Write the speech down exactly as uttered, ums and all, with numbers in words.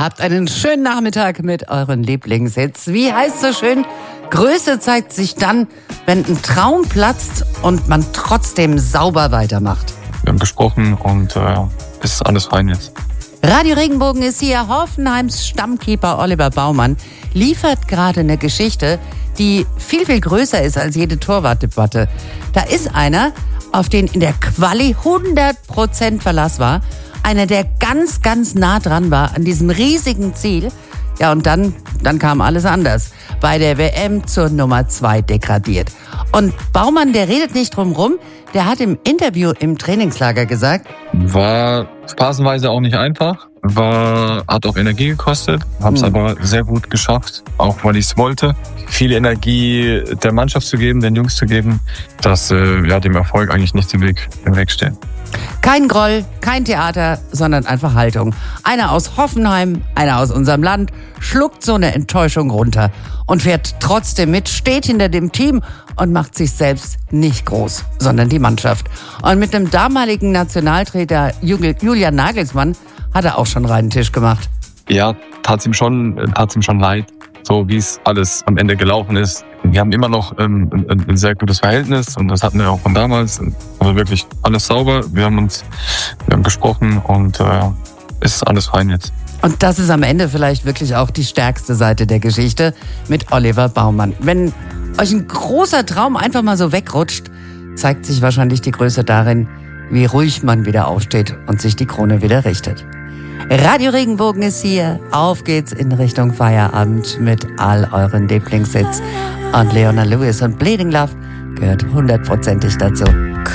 Habt einen schönen Nachmittag mit euren Lieblingshits. Wie heißt so schön? Größe zeigt sich dann, wenn ein Traum platzt und man trotzdem sauber weitermacht. Wir haben gesprochen und äh, ist alles fein jetzt. Radio Regenbogen ist hier. Hoffenheims Stammkeeper Oliver Baumann liefert gerade eine Geschichte, die viel, viel größer ist als jede Torwartdebatte. Da ist einer, auf den in der Quali hundert Prozent Verlass war. Einer, der ganz, ganz nah dran war an diesem riesigen Ziel. Ja, und dann, dann kam alles anders. Bei der W M zur Nummer zwei degradiert. Und Baumann, der redet nicht drum rum, der hat im Interview im Trainingslager gesagt: War phasenweise auch nicht einfach, war, hat auch Energie gekostet, habe es Hm. aber sehr gut geschafft, auch weil ich es wollte. Viel Energie der Mannschaft zu geben, den Jungs zu geben, dass äh, ja, dem Erfolg eigentlich nichts im Weg, im Weg steht. Kein Groll, kein Theater, sondern einfach Haltung. Einer aus Hoffenheim, einer aus unserem Land, schluckt so eine Enttäuschung runter und fährt trotzdem mit, steht hinter dem Team und macht sich selbst nicht groß, sondern die Mannschaft. Und mit dem damaligen Nationaltrainer Julian Nagelsmann hat er auch schon reinen Tisch gemacht. Ja, tat's ihm schon, tat's ihm schon leid, so wie es alles am Ende gelaufen ist. Wir haben immer noch ähm, ein, ein sehr gutes Verhältnis und das hatten wir auch von damals. Also wirklich alles sauber. Wir haben uns, wir haben gesprochen und äh, ist alles fein jetzt. Und das ist am Ende vielleicht wirklich auch die stärkste Seite der Geschichte mit Oliver Baumann. Wenn euch ein großer Traum einfach mal so wegrutscht, zeigt sich wahrscheinlich die Größe darin, wie ruhig man wieder aufsteht und sich die Krone wieder richtet. Radio Regenbogen ist hier. Auf geht's in Richtung Feierabend mit all euren Lieblingshits. Und Leona Lewis und Bleeding Love gehört hundertprozentig dazu.